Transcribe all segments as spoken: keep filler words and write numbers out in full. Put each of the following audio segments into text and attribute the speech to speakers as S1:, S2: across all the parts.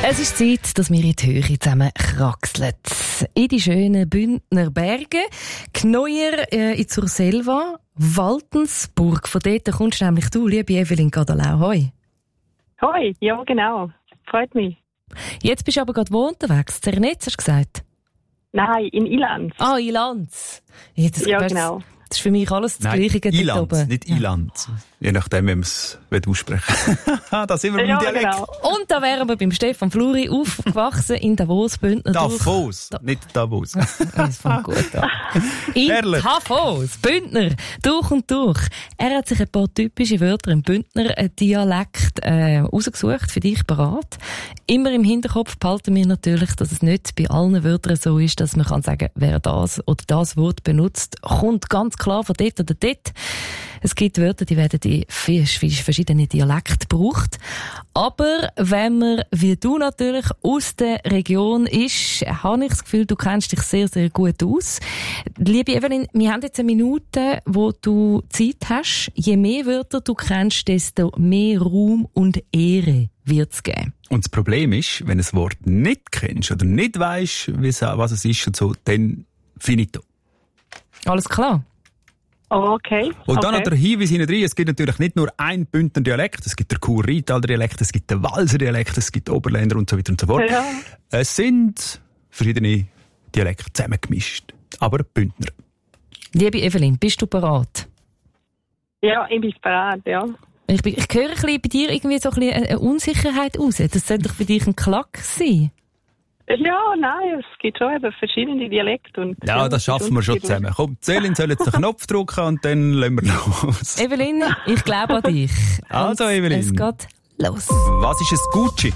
S1: Es ist Zeit, dass wir in die Höhe zusammen kraxeln. In die schönen Bündner Berge, Gneuer äh, in Surselva, Waltensburg. Von dort kommst nämlich du, liebe Evelyn Gadalau. Hoi.
S2: Hoi, ja genau. Freut mich.
S1: Jetzt bist du aber gerade wo unterwegs? Zernetz, hast du gesagt?
S2: Nein, in Ilanz.
S1: Ah, Ilanz. Ja, das,
S2: ja
S1: weißt,
S2: genau.
S1: Das ist für mich alles das Gleiche.
S3: Ilanz,
S1: oben.
S3: nicht Ilanz. Je nachdem, wie man es aussprechen will. Da sind wir
S2: ja,
S3: beim Dialekt.
S2: Genau.
S1: Und da wären wir beim Stefan Fluri, aufgewachsen in Davos, Bündner.
S3: Davos,
S1: Da-
S3: nicht Davos.
S1: Das fängt gut an. In
S3: Herrlich.
S1: Davos, Bündner, durch und durch. Er hat sich ein paar typische Wörter im Bündner Dialekt äh, rausgesucht, für dich parat. Immer im Hinterkopf behalten wir natürlich, dass es nicht bei allen Wörtern so ist, dass man kann sagen, wer das oder das Wort benutzt, kommt ganz klar von dort oder dort. Es gibt Wörter, die werden in verschiedenen Dialekten gebraucht. Aber wenn man, wie du natürlich, aus der Region ist, habe ich das Gefühl, du kennst dich sehr, sehr gut aus. Liebe Evelyn, wir haben jetzt eine Minute, wo du Zeit hast. Je mehr Wörter du kennst, desto mehr Ruhm und Ehre wird es geben.
S3: Und das Problem ist, wenn du ein Wort nicht kennst oder nicht weisst, was es ist und so, dann finito.
S1: Alles klar?
S2: Oh, okay.
S3: Und dann
S2: okay.
S3: noch der Hinweis hinein drin, es gibt natürlich nicht nur einen Bündner Dialekt, es gibt den Chur-Rheintaler Dialekt, es gibt den Walser Dialekt, es gibt Oberländer und so weiter und so fort.
S2: Ja.
S3: Es sind verschiedene Dialekte zusammengemischt, aber Bündner.
S1: Liebe Evelyn, bist du bereit?
S2: Ja, ich bin bereit, ja.
S1: Ich, bin, ich höre ein bisschen bei dir irgendwie so ein bisschen eine Unsicherheit raus. Das sollte doch für dich ein Klack sein.
S2: Ja, nein, es gibt schon eben verschiedene Dialekte. Und
S3: Ja, das schaffen wir schon zusammen. Komm, Céline soll jetzt den Knopf drücken und dann lassen wir los.
S1: Evelyn, ich glaube an dich.
S3: Also, Evelyn.
S1: Es geht los.
S3: Was ist ein Gucci?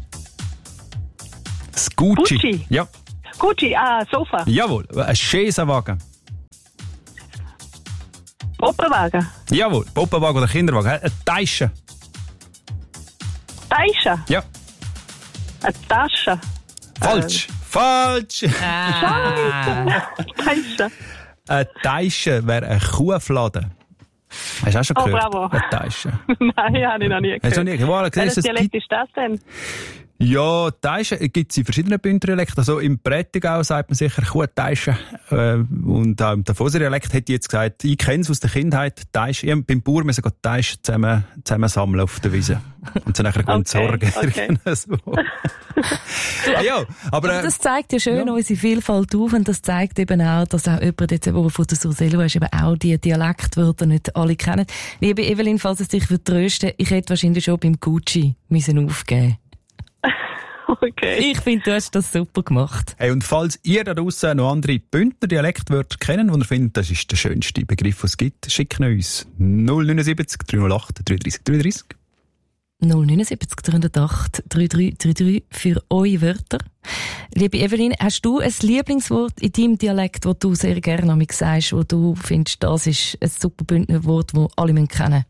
S3: Das Gucci.
S2: Gucci?
S3: Ja.
S2: Gucci, ah, Sofa.
S3: Jawohl. Ein Chaise-Wagen.
S2: Poppenwagen.
S3: Jawohl. Poppenwagen oder Kinderwagen. Eine Tasche.
S2: Tasche.
S3: Ja.
S2: Eine Tasche.
S3: Falsch. Falsch.
S1: Ah.
S2: Tasche.
S3: Eine Tasche wäre ein Kuhfladen. Hast du auch schon
S2: Oh,
S3: gehört?
S2: bravo.
S3: Eine Tasche.
S2: Nein, habe ich noch nie gehört.
S3: Hast du noch nie gehört?
S2: Welches
S3: Es
S2: Dialekt
S3: gibt-
S2: ist das denn?
S3: Ja, Taschen gibt es in verschiedenen Bündner Dialekten. Also im Prättigau sagt man sicher Kuhtaschen. Äh, und auch im Davoser Dialekt hätte ich jetzt gesagt, ich kenne es aus der Kindheit, Taschen. Ich hab beim Bauer müssen die Taschen zusammen, zusammen sammeln auf der Wiese. Und dann nachher okay, sorgen.
S2: Okay.
S3: so. ah, ja, aber,
S1: Aber
S3: äh,
S1: das zeigt ja schön
S3: ja.
S1: unsere Vielfalt auf und das zeigt eben auch, dass auch jemand, jetzt, der von der Surselva ist, eben auch die Dialektwörter nicht alle kennen. Liebe Evelyn, falls es dich trösten, ich hätte wahrscheinlich schon beim Gucci müssen aufgeben.
S2: Okay.
S1: Ich finde, du hast das super gemacht.
S3: hey, und falls ihr da draussen noch andere Bündner Dialektwörter kennen, die ihr findet, das ist der schönste Begriff, den es gibt, schickt uns null neun sieben drei null acht drei drei drei drei.
S1: null neun sieben drei null acht drei drei drei drei für eure Wörter. Liebe Evelyn, hast du ein Lieblingswort in deinem Dialekt, das du sehr gerne an mich sagst, wo du findest, das ist ein super Bündner Wort, das alle kennen müssen?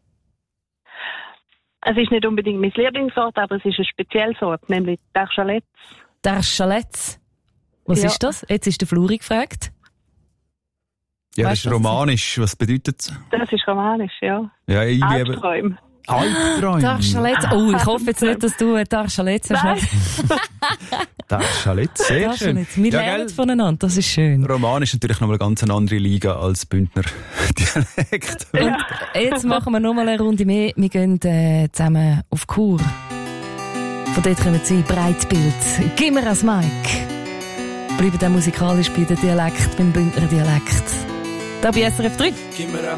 S2: Es ist nicht unbedingt mein Lieblingswort, aber es ist ein spezielles Wort, nämlich Tarchaletz.
S1: Der Schaletz. Was
S2: Ja.
S1: ist das? Jetzt ist der Fluri gefragt.
S3: Ja,
S1: Weißt
S3: das
S1: du,
S3: ist
S1: was
S3: romanisch. Was bedeutet es?
S2: Das ist romanisch, ja.
S3: Ja, ich liebe
S2: Albträume.
S3: Albträume.
S1: Der Schaletz. Oh, ich hoffe jetzt nicht, dass du einen Der Schaletz hast.
S2: Nein.
S3: Das Schalitz, sehr
S1: Der
S3: schön.
S1: Schaletz. Wir
S3: Ja,
S1: lernen
S3: gell?
S1: voneinander, das ist schön.
S3: Roman ist natürlich nochmal eine ganz andere Liga als Bündner Dialekt.
S1: Und jetzt machen wir nochmal eine Runde mehr. Wir gehen äh, zusammen auf Chur. Von dort kommen sie Breitbild. Gib mir das Mic. Bleiben dann musikalisch bei der Dialekt, beim Bündner Dialekt. Da bei S R F drei.
S4: Gib mir ein